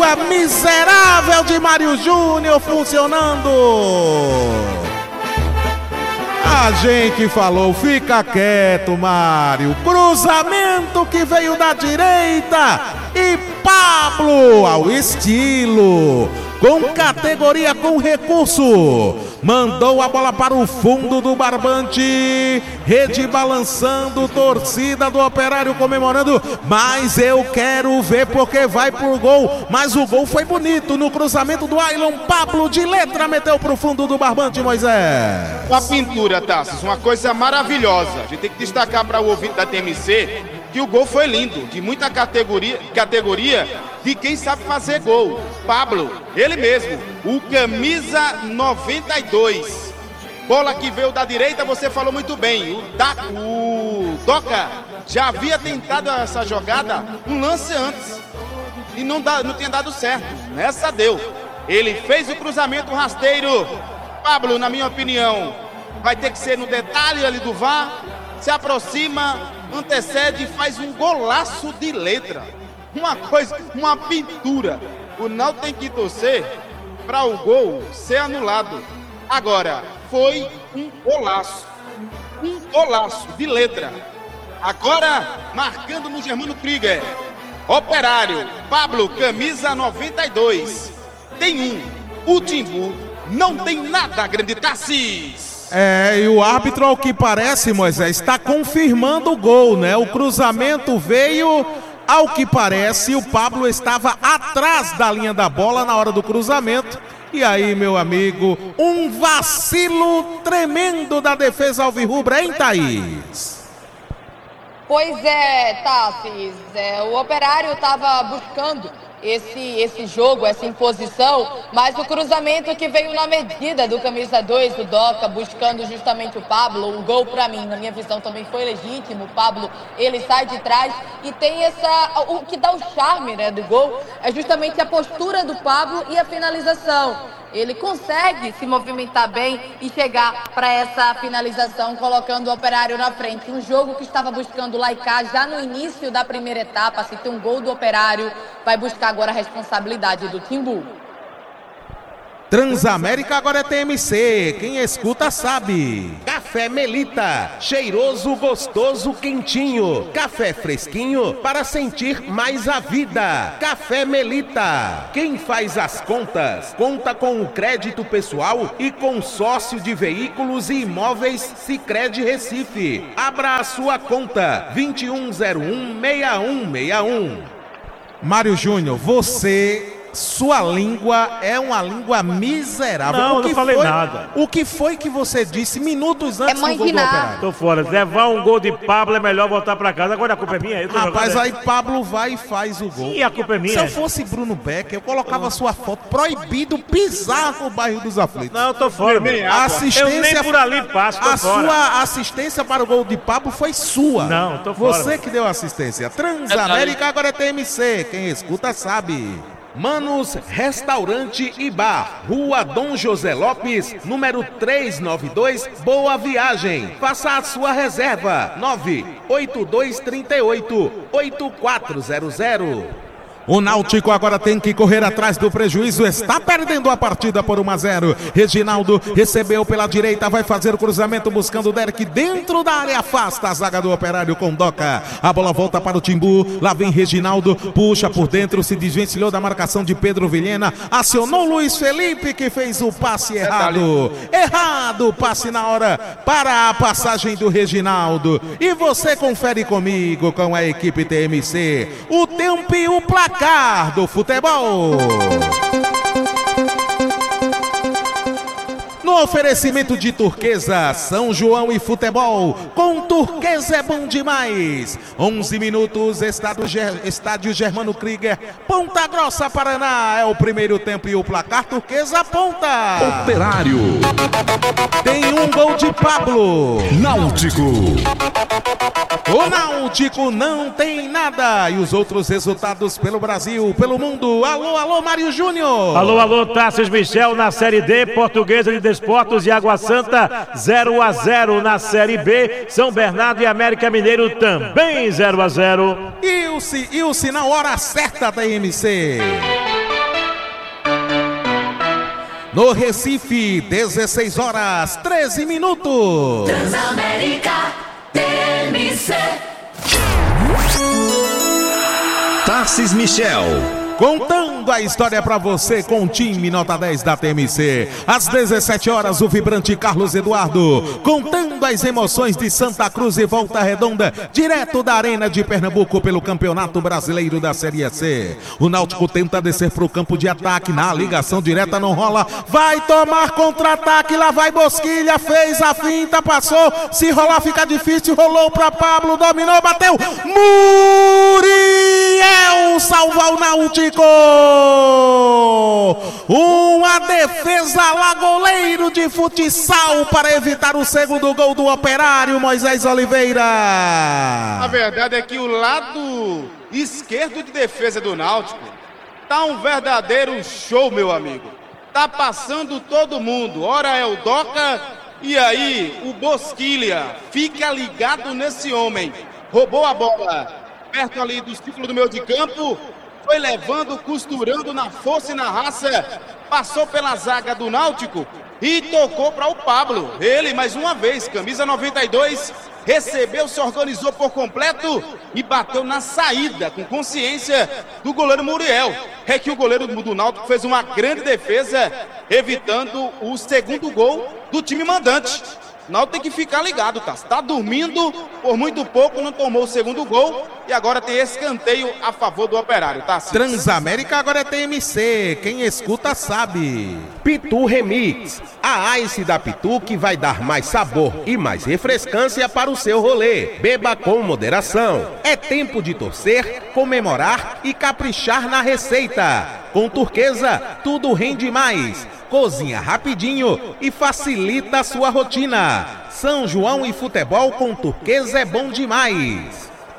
língua miserável de Mário Júnior funcionando. A gente falou, fica quieto, Mário. Cruzamento que veio da direita e Pablo, ao estilo, com categoria, com recurso, mandou a bola para o fundo do barbante, rede balançando, torcida do Operário comemorando, mas eu quero ver porque vai pro gol, mas o gol foi bonito no cruzamento do Ailon. Pablo de letra meteu pro fundo do barbante, Moisés. Uma pintura, Tassos, uma coisa maravilhosa. A gente tem que destacar para o ouvinte da TMC que o gol foi lindo, de muita categoria de quem sabe fazer gol. Pablo, ele mesmo, o camisa 92. Bola que veio da direita, você falou muito bem. O Doca já havia tentado essa jogada um lance antes e não tinha dado certo. Nessa deu. Ele fez o cruzamento rasteiro. Pablo, na minha opinião, vai ter que ser no detalhe ali do VAR. Se aproxima, antecede e faz um golaço de letra. Uma coisa, uma pintura. O Náutico tem que torcer para o gol ser anulado. Agora, foi um golaço de letra. Agora, marcando no Germano Krieger. Operário, Pablo, camisa 92. Tem o Timbu não tem nada, grande Tassis. E o árbitro, ao que parece, Moisés, está confirmando o gol, né? O cruzamento veio, ao que parece, o Pablo estava atrás da linha da bola na hora do cruzamento. E aí, meu amigo, um vacilo tremendo da defesa alvirrubra, hein, Thaís? Pois é, Tassis, o Operário estava buscando esse jogo, essa imposição, mas o cruzamento que veio na medida do camisa 2, do Doca, buscando justamente o Pablo. O gol, para mim, na minha visão, também foi legítimo. O Pablo, ele sai de trás e tem o que dá o charme, né, do gol é justamente a postura do Pablo e a finalização. Ele consegue se movimentar bem e chegar para essa finalização, colocando o Operário na frente. Um jogo que estava buscando laicar já no início da primeira etapa. Se tem um gol do Operário, vai buscar agora a responsabilidade do Timbu. Transamérica agora é TMC, quem escuta sabe. Café Melita, cheiroso, gostoso, quentinho. Café fresquinho para sentir mais a vida. Café Melita, quem faz as contas, conta com o crédito pessoal e consórcio de veículos e imóveis Sicredi Recife. Abra a sua conta, 2101-6161. Mário Júnior, sua língua é uma língua miserável. Não, eu não falei nada. O que foi que você disse minutos antes do gol do Operário? Tô fora. Levar um gol de Pablo é melhor voltar pra casa. Agora a culpa é minha. Rapaz, aí Pablo vai e faz o gol. E a culpa é minha. Se eu fosse Bruno Becker, eu colocava sua foto, proibido pisar no bairro dos Aflitos. Não, eu tô fora. Assistência, eu nem por ali passo, tô fora. Sua assistência para o gol de Pablo foi sua. Não, tô fora. Você que deu assistência. Transamérica agora é TMC. Quem escuta sabe. Manos Restaurante e Bar, Rua Dom José Lopes, número 392, Boa Viagem. Faça a sua reserva, 98238-8400. O Náutico agora tem que correr atrás do prejuízo, está perdendo a partida por 1-0. Reginaldo recebeu pela direita, vai fazer o cruzamento buscando o Derek dentro da área, afasta a zaga do Operário com Doca. A bola volta para o Timbu, lá vem Reginaldo, puxa por dentro, se desvencilhou da marcação de Pedro Vilhena, acionou Luiz Felipe que fez o passe errado. Errado o passe na hora para a passagem do Reginaldo. E você confere comigo com a equipe TMC, o tempo e o placar do futebol. No oferecimento de Turquesa, São João e futebol, com Turquesa é bom demais. 11 minutos, estádio Germano Krieger, Ponta Grossa, Paraná. É o primeiro tempo e o placar Turquesa aponta. Operário. Tem um gol de Pablo. Náutico. O Náutico não tem nada. E os outros resultados pelo Brasil, pelo mundo. Alô, alô, Mário Júnior. Alô, alô, Tassis Michel na Série D, Portuguesa de Desportos e Água Santa 0-0 na Série B, São Bernardo e América Mineiro também 0-0. E o sinal hora certa da MC. no Recife, 16 horas, 13 minutos. Transamérica TMC. Tarcis Michel. Contando a história pra você com o time nota 10 da TMC. Às 17 horas, o vibrante Carlos Eduardo, contando as emoções de Santa Cruz e Volta Redonda, direto da Arena de Pernambuco pelo Campeonato Brasileiro da Série C. O Náutico tenta descer pro campo de ataque, na ligação direta não rola, vai tomar contra-ataque, lá vai Bosquilha, fez a finta, passou, se rolar fica difícil, rolou pra Pablo, dominou, bateu, Muriel salva o Náutico. Uma defesa lá, goleiro de futsal para evitar o segundo gol do Operário, Moisés Oliveira. A verdade é que o lado esquerdo de defesa do Náutico tá um verdadeiro show, meu amigo. Tá passando todo mundo. Ora é o Doca e aí o Bosquilha. Fica ligado nesse homem. Roubou a bola perto ali do círculo do meio de campo. Foi levando, costurando na força e na raça, passou pela zaga do Náutico e tocou para o Pablo. Ele, mais uma vez, camisa 92, recebeu, se organizou por completo e bateu na saída, com consciência, do goleiro Muriel. É que o goleiro do Náutico fez uma grande defesa, evitando o segundo gol do time mandante. O Náutico tem que ficar ligado, tá? Está dormindo, por muito pouco não tomou o segundo gol e agora tem escanteio a favor do Operário, tá? Transamérica agora é TMC, quem escuta sabe. Pitu Remix, a Ice da Pitu que vai dar mais sabor e mais refrescância para o seu rolê. Beba com moderação. É tempo de torcer, comemorar e caprichar na receita. Com Turquesa, tudo rende mais. Cozinha rapidinho e facilita a sua rotina. São João e futebol com Turquesa é bom demais.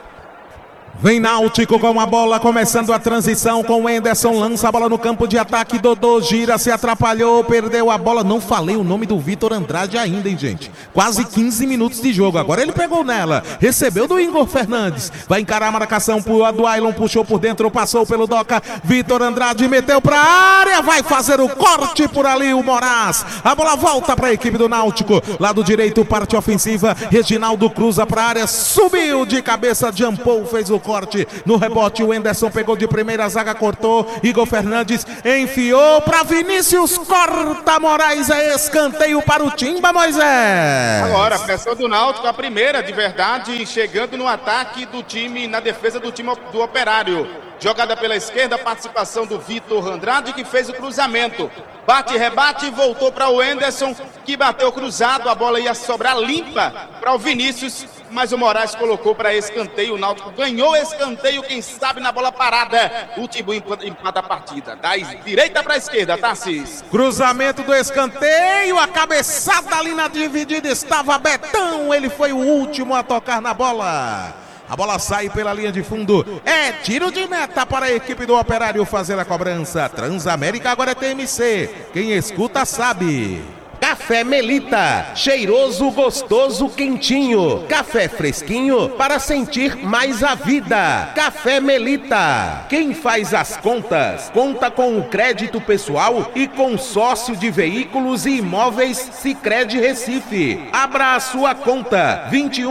Vem Náutico com a bola, começando a transição com o Enderson, lança a bola no campo de ataque, Dodô gira, se atrapalhou, perdeu a bola, não falei o nome do Vitor Andrade ainda, hein, gente? Quase 15 minutos de jogo, agora ele pegou nela, recebeu do Igor Fernandes, vai encarar a marcação pro Aduailon, puxou por dentro, passou pelo Doca, Vitor Andrade meteu pra área, vai fazer o corte por ali o Moraes, a bola volta pra equipe do Náutico, lado direito, parte ofensiva, Reginaldo cruza pra área, subiu de cabeça, jumpou, fez o corte, no rebote o Enderson pegou de primeira, a zaga cortou, Igor Fernandes enfiou para Vinícius, corta Moraes, é escanteio para o Timba, Moisés. Agora, a pressão do Náutico, a primeira de verdade, chegando no ataque do time, na defesa do time do Operário. Jogada pela esquerda, participação do Vitor Andrade, que fez o cruzamento. Bate, rebate, voltou para o Enderson, que bateu cruzado, a bola ia sobrar limpa para o Vinícius, mas o Moraes colocou para escanteio. O Náutico ganhou escanteio, quem sabe na bola parada. O Timbu empata a partida. Da direita para a esquerda, Tarcis. Cruzamento do escanteio, a cabeçada ali na dividida estava Betão, ele foi o último a tocar na bola. A bola sai pela linha de fundo, é tiro de meta para a equipe do Operário fazer a cobrança. Transamérica agora é TMC, quem escuta sabe. Café Melita, cheiroso, gostoso, quentinho. Café fresquinho para sentir mais a vida. Café Melita. Quem faz as contas, conta com o crédito pessoal e consórcio de veículos e imóveis Sicredi Recife. Abra a sua conta,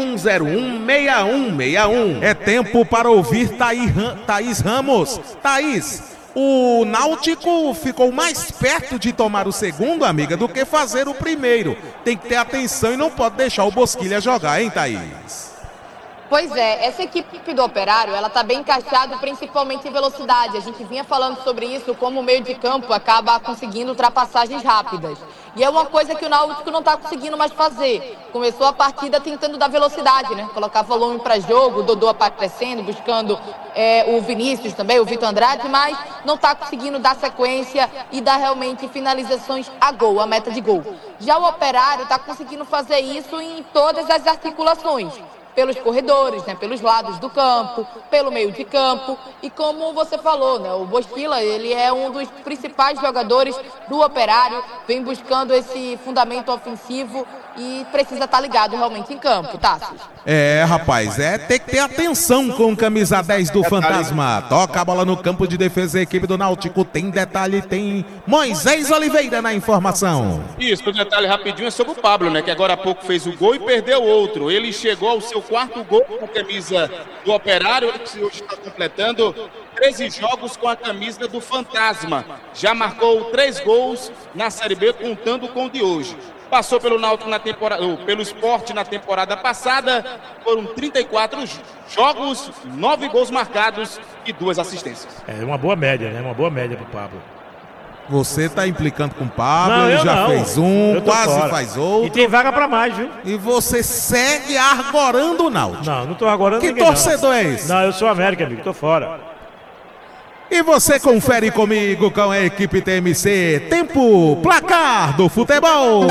2101-6161. É tempo para ouvir Thaís Ramos. Thaís, o Náutico ficou mais perto de tomar o segundo, amiga, do que fazer o primeiro. Tem que ter atenção e não pode deixar o Bosquilha jogar, hein, Thaís? Pois é, essa equipe do Operário, ela tá bem encaixada, principalmente em velocidade. A gente vinha falando sobre isso, como o meio de campo acaba conseguindo ultrapassagens rápidas. E é uma coisa que o Náutico não tá conseguindo mais fazer. Começou a partida tentando dar velocidade, né? Colocar volume para jogo, o Dodô aparecendo, buscando o Vinícius também, o Vitor Andrade, mas não tá conseguindo dar sequência e dar realmente finalizações a gol, a meta de gol. Já o Operário tá conseguindo fazer isso em todas as articulações. Pelos corredores, né, pelos lados do campo, pelo meio de campo. E como você falou, né, o Bosquilha, ele é um dos principais jogadores do Operário, vem buscando esse fundamento ofensivo e precisa estar ligado realmente em campo, Tássio. Rapaz, tem que ter atenção com o camisa 10 do Fantasma. Toca a bola no campo de defesa, a equipe do Náutico. Tem detalhe, tem Moisés Oliveira na informação. Isso, o detalhe rapidinho é sobre o Pablo, né? Que agora há pouco fez o gol e perdeu outro. Ele chegou ao seu 4º gol com a camisa do Operário, que hoje está completando 13 jogos com a camisa do Fantasma. Já marcou 3 gols na Série B, contando com o de hoje. Passou pelo Náutico pelo Sport na temporada passada. Foram 34 jogos, 9 gols marcados e 2 assistências. É uma boa média, né? Uma boa média pro Pablo. Você tá implicando com o Pablo, não, ele já não. fez quase faz outro. E tem vaga pra mais, viu? E você segue argorando o Náutico. Não tô argorando Que ninguém, torcedor é esse? Não, eu sou América, amigo, tô fora. E você confere comigo com a equipe TMC. Tempo, placar do futebol.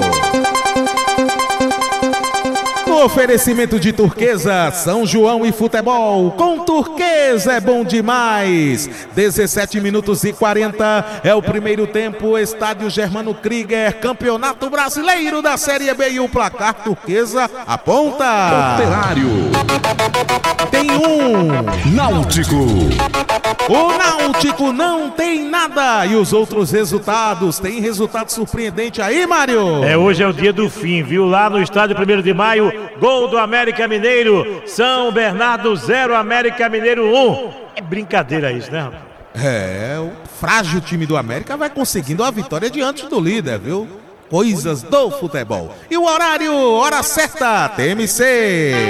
No oferecimento de Turquesa, São João e futebol. Com Turquesa é bom demais. 17 minutos e 40 é o primeiro tempo. Estádio Germano Krieger, Campeonato Brasileiro da Série B. E o placar Turquesa aponta. Operário. Tem Náutico. O Náutico não tem nada. E os outros resultados? Tem resultado surpreendente aí, Mário? Hoje é o dia do fim, viu? Lá no estádio 1º de maio, gol do América Mineiro. São Bernardo 0, América Mineiro 1. É brincadeira isso, né? O frágil time do América vai conseguindo a vitória diante do líder, viu? Coisas do futebol. E o horário, hora certa, TMC.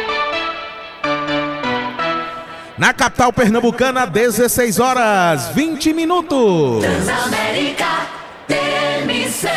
Na capital pernambucana, 16 horas, 20 minutos. Transamérica, TMC.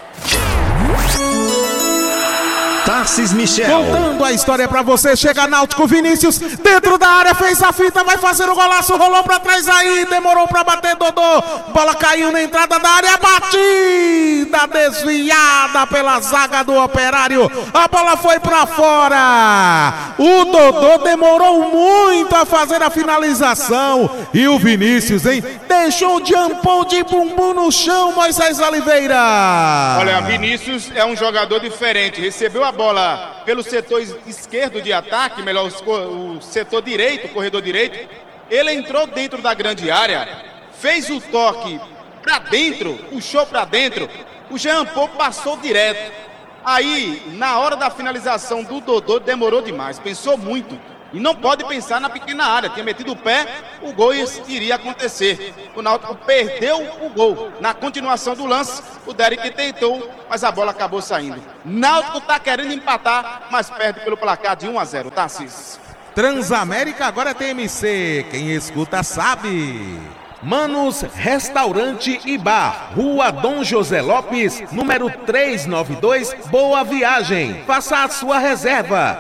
Tarcis Michel. Contando a história pra você, chega Náutico, Vinícius, dentro da área, fez a fita, vai fazer o golaço, rolou pra trás aí, demorou pra bater Dodô, bola caiu na entrada da área, batida desviada pela zaga do Operário, a bola foi pra fora, o Dodô demorou muito a fazer a finalização, e o Vinícius, hein, deixou o jampão de bumbum no chão, Moisés Oliveira. Olha, Vinícius é um jogador diferente, recebeu a bola pelo setor esquerdo de ataque, melhor, o setor direito, o corredor direito. Ele entrou dentro da grande área, fez o toque pra dentro, puxou pra dentro, o Jean Paul passou direto. Aí, na hora da finalização do Dodô, demorou demais, pensou muito. E não pode pensar na pequena área, tinha metido o pé, o gol iria acontecer. O Náutico perdeu o gol. Na continuação do lance, o Derek tentou, mas a bola acabou saindo. Náutico está querendo empatar, mas perde pelo placar de 1-0, Tarcis. Transamérica agora é TMC, quem escuta sabe. Manos Restaurante e Bar, Rua Dom José Lopes, número 392, Boa Viagem. Faça a sua reserva,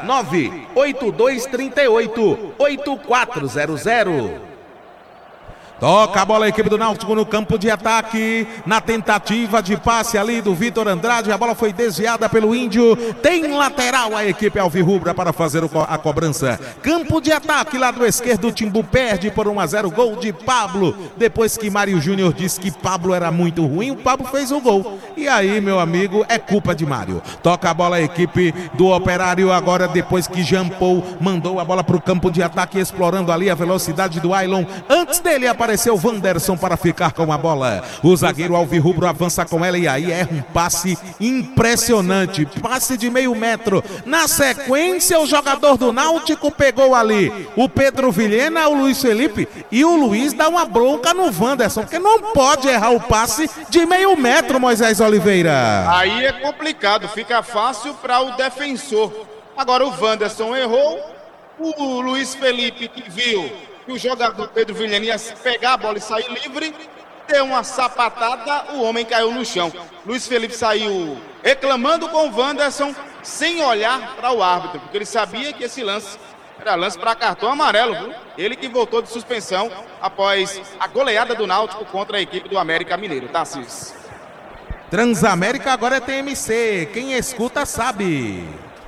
98238-8400. Toca a bola a equipe do Náutico no campo de ataque, na tentativa de passe ali do Vitor Andrade, a bola foi desviada pelo Índio, tem lateral a equipe alvirrubra para fazer a cobrança. Campo de ataque, lado esquerdo, o Timbu perde por 1-0, gol de Pablo, depois que Mário Júnior disse que Pablo era muito ruim, o Pablo fez o gol, e aí, meu amigo, é culpa de Mário. Toca a bola a equipe do Operário agora, depois que Jean Paul mandou a bola para o campo de ataque, explorando ali a velocidade do Ailon, antes dele apareceu Wanderson para ficar com a bola. O zagueiro alvirrubro avança com ela e aí erra um passe impressionante, passe de meio metro. Na sequência, o jogador do Náutico pegou ali o Pedro Vilhena, o Luiz Felipe, e o Luiz dá uma bronca no Wanderson, porque não pode errar o passe de meio metro, Moisés Oliveira. Aí é complicado, fica fácil para o defensor. Agora o Wanderson errou, o Luiz Felipe que viu que o jogador Pedro Vilhena ia pegar a bola e sair livre, deu uma sapatada, o homem caiu no chão. Luiz Felipe saiu reclamando com o Wanderson, sem olhar para o árbitro, porque ele sabia que esse lance era lance para cartão amarelo, viu? Ele que voltou de suspensão após a goleada do Náutico contra a equipe do América Mineiro, Tarcis. Transamérica agora é TMC, quem escuta sabe.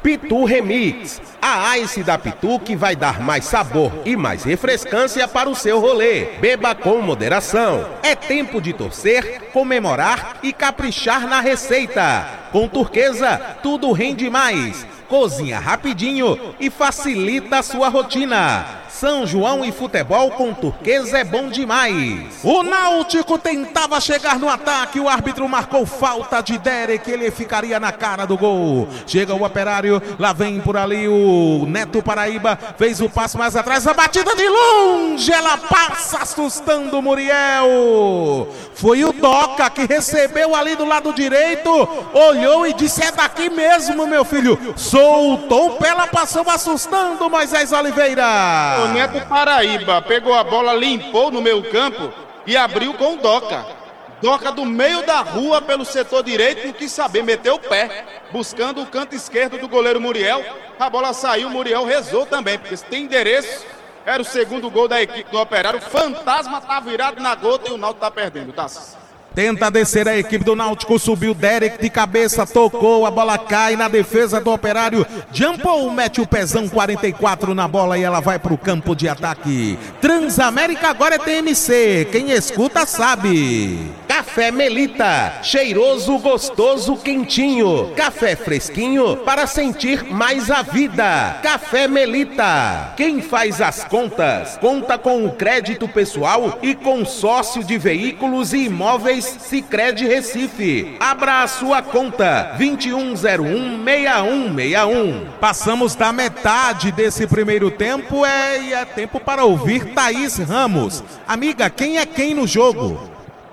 Pitu Remix. A Ice da Pitu que vai dar mais sabor e mais refrescância para o seu rolê. Beba com moderação. É tempo de torcer, comemorar e caprichar na receita. Com Turquesa, tudo rende mais. Cozinha rapidinho e facilita a sua rotina. São João e futebol com Turquesa é bom demais. O Náutico tentava chegar no ataque, o árbitro marcou falta de Derek, ele ficaria na cara do gol. Chega o Operário, lá vem por ali o Neto Paraíba, fez o passo mais atrás, a batida de longe, ela passa assustando o Muriel. Foi o Doca que recebeu ali do lado direito, olhou e disse: é daqui mesmo, meu filho. Soltou o pé, ela passou assustando Moisés Oliveira. O Neto Paraíba pegou a bola, limpou no meio campo e abriu com o Doca. Doca do meio da rua pelo setor direito, não quis saber, meteu o pé, buscando o canto esquerdo do goleiro Muriel. A bola saiu, o Muriel rezou também, porque se tem endereço, era o segundo gol da equipe do Operário. O fantasma tá virado na gota e o Náutico tá perdendo, tá? Tenta descer a equipe do Náutico, subiu Derek de cabeça, tocou, a bola cai na defesa do Operário. Jumpou, mete o pezão 44 na bola e ela vai pro campo de ataque. Transamérica agora é TMC, quem escuta sabe. Café Melita, cheiroso, gostoso, quentinho. Café fresquinho para sentir mais a vida. Café Melita. Quem faz as contas, conta com o crédito pessoal e consórcio de veículos e imóveis Sicredi Recife. Abra a sua conta 2101-6161. Passamos da metade desse primeiro tempo e é tempo para ouvir Thaís Ramos. Amiga, quem é quem no jogo?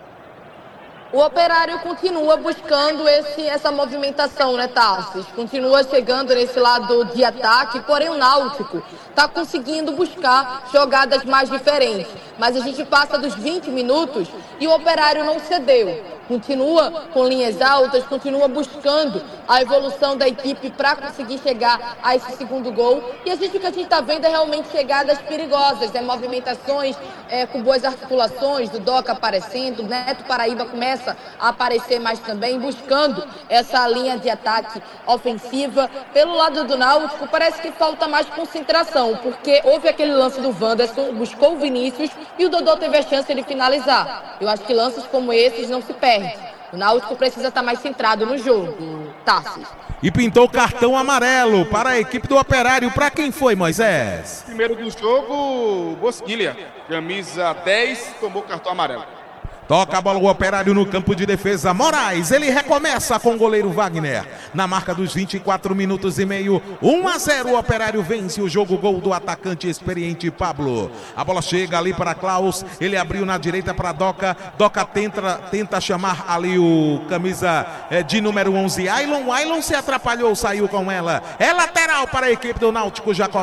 O Operário continua buscando essa movimentação, né, Tassis? Continua chegando nesse lado de ataque, porém o Náutico está conseguindo buscar jogadas mais diferentes. Mas a gente passa dos 20 minutos e o Operário não cedeu. Continua com linhas altas, continua buscando a evolução da equipe para conseguir chegar a esse segundo gol. E o que a gente está vendo é realmente chegadas perigosas, movimentações com boas articulações, do Doca aparecendo, o Neto Paraíba começa a aparecer mais também, buscando essa linha de ataque ofensiva. Pelo lado do Náutico, parece que falta mais concentração, porque houve aquele lance do Wanderson, buscou o Vinícius e o Dodô teve a chance de finalizar. Eu acho que lances como esses não se perdem. O Náutico precisa estar mais centrado no jogo, Tassis. E pintou cartão amarelo para a equipe do Operário. Para quem foi, Moisés? Primeiro do jogo, Bosquilha, camisa 10, tomou cartão amarelo. Toca a bola o Operário no campo de defesa. Moraes, ele recomeça com o goleiro Wagner. Na marca dos 24 minutos e meio, 1-0, o Operário vence o jogo. Gol do atacante experiente Pablo. A bola chega ali para Klaus, ele abriu na direita para Doca. Doca tenta chamar ali o camisa de número 11, Ailon se atrapalhou, saiu com ela. É lateral para a equipe do Náutico, já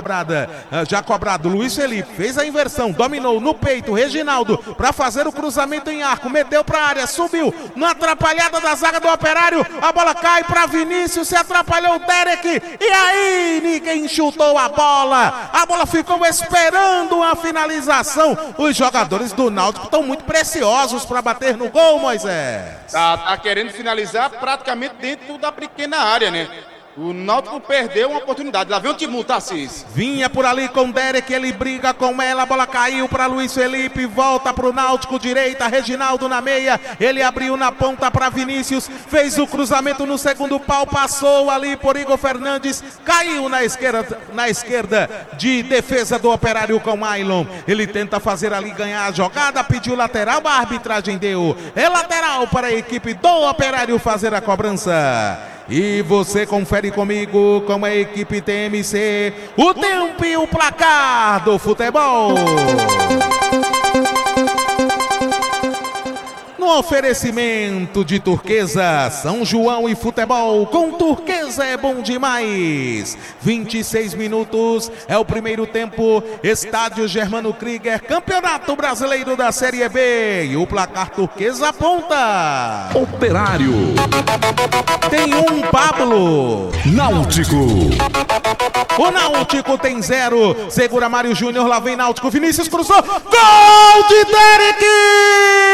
cobrado. Luiz Felipe fez a inversão, dominou no peito, Reginaldo para fazer o cruzamento em arco, meteu para a área, subiu na atrapalhada da zaga do Operário, a bola cai para Vinícius, se atrapalhou o Derek, e aí ninguém chutou a bola ficou esperando a finalização. Os jogadores do Náutico estão muito preciosos para bater no gol, Moisés. Tá querendo finalizar praticamente dentro da pequena área, né? O Náutico perdeu uma oportunidade. Lá vem o Timur, Tassis. Vinha por ali com o Derek, ele briga com ela, a bola caiu para Luiz Felipe, volta para o Náutico, direita, Reginaldo na meia, ele abriu na ponta para Vinícius, fez o cruzamento no segundo pau, passou ali por Igor Fernandes, caiu na esquerda de defesa do Operário com Ailon. Ele tenta fazer ali ganhar a jogada, pediu lateral, a arbitragem deu. É lateral para a equipe do Operário fazer a cobrança. E você confere comigo com a equipe TMC o tempo e o placar do futebol. No oferecimento de Turquesa, São João e futebol, com Turquesa é bom demais. 26 minutos, é o primeiro tempo, estádio Germano Krieger, Campeonato Brasileiro da Série B. E o placar Turquesa aponta. Operário. Tem um Pablo. Náutico. O Náutico tem 0. Segura Mário Júnior, lá vem Náutico. Vinícius cruzou. Gol de Derek!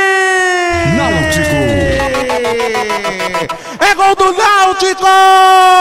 Náutico. É gol do Náutico!